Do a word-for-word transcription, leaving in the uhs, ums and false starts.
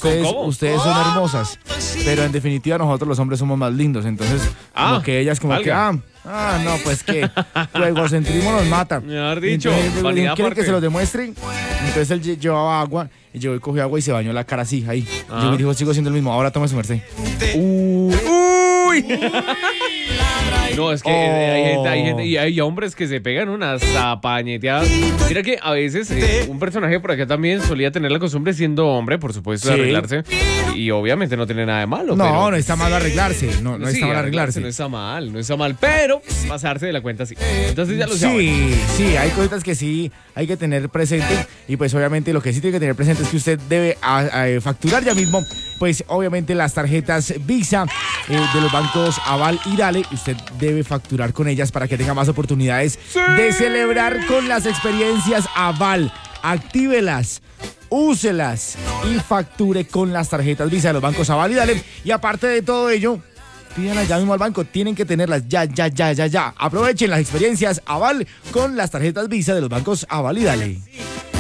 ustedes, ¿Cómo? ustedes son hermosas, pero en definitiva nosotros los hombres somos más lindos, entonces Ah, como que ellas como valga. que, ah, ah, no, pues que tu egocentrismo nos mata. Mejor dicho, Entonces, vanidad ¿quieren que aparte. se los demuestre? Entonces él lle- llevaba agua y llegó y cogió agua y se bañó la cara así, ahí. Ah. Yo me dijo, sigo siendo el mismo, ahora tome su merced. Uy. Uy. No, es que eh, hay gente, hay gente y hay hombres que se pegan unas zapañeteadas. Mira que a veces eh, un personaje por acá también solía tener la costumbre, siendo hombre, por supuesto, de Sí. arreglarse. Y obviamente no tiene nada de malo. No, pero, no está mal arreglarse, no, no sí, está mal arreglarse. No está mal, no está mal, pero pasarse de la cuenta sí. Entonces ya lo saben. Sí, sí, hay cositas que sí hay que tener presente y pues obviamente lo que sí tiene que tener presente es que usted debe a- a facturar ya mismo, pues obviamente las tarjetas Visa eh, de los bancos Aval y Dale, usted debe facturar con ellas para que tenga más oportunidades de celebrar con las experiencias Aval. Actívelas, úselas y facture con las tarjetas Visa de los bancos Aval y Dale. Y aparte de todo ello, pídanlas ya mismo al banco, tienen que tenerlas ya, ya, ya, ya, ya. Aprovechen las experiencias Aval con las tarjetas Visa de los bancos Aval y Dale.